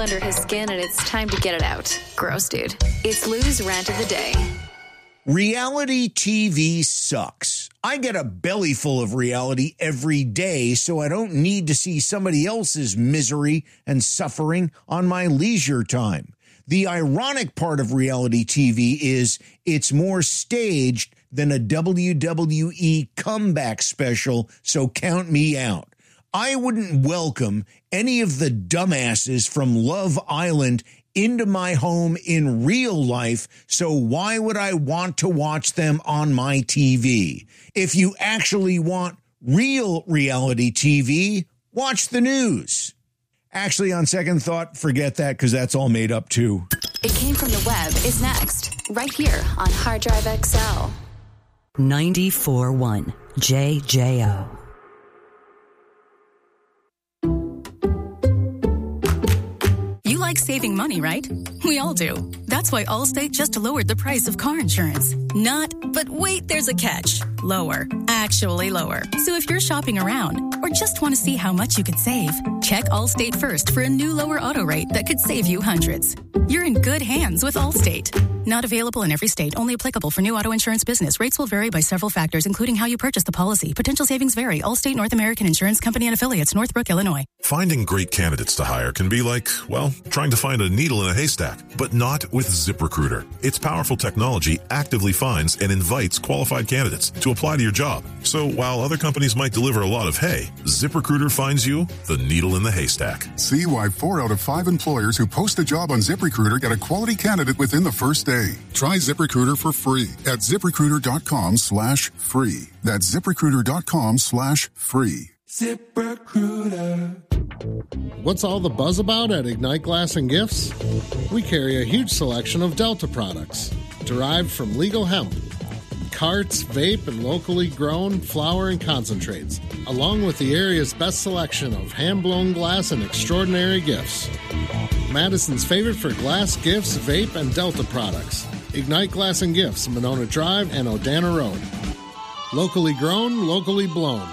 under his skin, and it's time to get it out. Gross, dude. It's Lou's Rant of the Day. Reality TV sucks. I get a belly full of reality every day, so I don't need to see somebody else's misery and suffering on my leisure time. The ironic part of reality TV is it's more staged than a WWE comeback special, so count me out. I wouldn't welcome any of the dumbasses from Love Island into my home in real life, so why would I want to watch them on my TV? If you actually want real reality TV, watch the news. Actually, on second thought, forget that, because that's all made up too. It Came From the Web is next, right here on Hard Drive XL. 94.1 JJO. You like saving money, right? We all do. That's why Allstate just lowered the price of car insurance. Not, but wait, there's a catch. Lower. Actually lower. So if you're shopping around or just want to see how much you could save, check Allstate first for a new lower auto rate that could save you hundreds. You're in good hands with Allstate. Not available in every state. Only applicable for new auto insurance business. Rates will vary by several factors, including how you purchase the policy. Potential savings vary. Allstate North American Insurance Company and Affiliates, Northbrook, Illinois. Finding great candidates to hire can be like, well, trying to find a needle in a haystack, but not with ZipRecruiter. Its powerful technology actively finds and invites qualified candidates to apply to your job. So while other companies might deliver a lot of hay, ZipRecruiter finds you the needle in the haystack. See why 4 out of 5 employers who post a job on ZipRecruiter get a quality candidate within the first day. Try ZipRecruiter for free at ZipRecruiter.com/free. That's ZipRecruiter.com/free. ZipRecruiter. What's all the buzz about at Ignite Glass and Gifts? We carry a huge selection of Delta products, derived from legal hemp, carts, vape, and locally grown flower and concentrates, along with the area's best selection of hand-blown glass and extraordinary gifts. Madison's favorite for glass, gifts, vape, and Delta products. Ignite Glass and Gifts, Monona Drive and Odana Road. Locally grown, locally blown.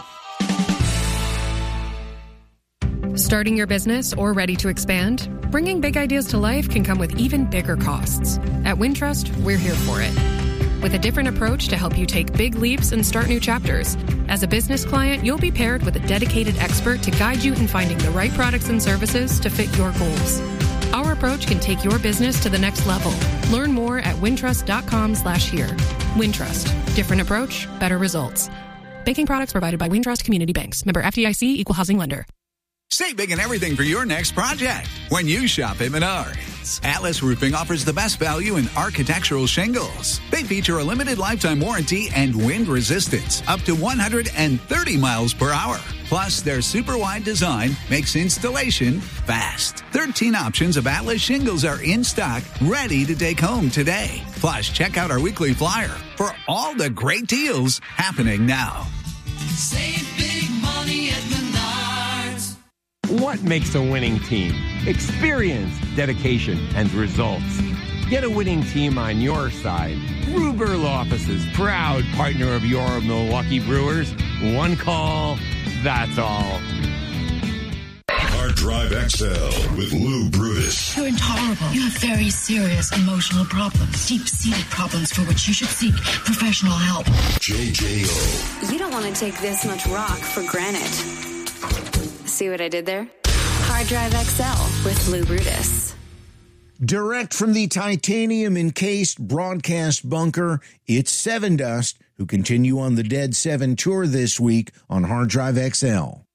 Starting your business or ready to expand? Bringing big ideas to life can come with even bigger costs. At Wintrust, we're here for it. With a different approach to help you take big leaps and start new chapters. As a business client, you'll be paired with a dedicated expert to guide you in finding the right products and services to fit your goals. Our approach can take your business to the next level. Learn more at wintrust.com/here. Wintrust. Different approach, better results. Banking products provided by Wintrust Community Banks. Member FDIC, Equal Housing Lender. Save big in everything for your next project when you shop at Menards. Atlas Roofing offers the best value in architectural shingles. They feature a limited lifetime warranty and wind resistance up to 130 miles per hour. Plus, their super wide design makes installation fast. 13 options of Atlas shingles are in stock, ready to take home today. Plus, check out our weekly flyer for all the great deals happening now. Save big money at Menards. What makes a winning team? Experience, dedication, and results. Get a winning team on your side. Ruberl Offices, proud partner of your Milwaukee Brewers. One call, that's all. Hard Drive XL with Lou Brutus. You're intolerable. You have very serious emotional problems. Deep-seated problems for which you should seek professional help. JJO. You don't want to take this much rock for granted. See what I did there? Hard Drive XL with Lou Brutus. Direct from the titanium-encased broadcast bunker, it's Sevendust, who continue on the Dead Seven tour this week on Hard Drive XL.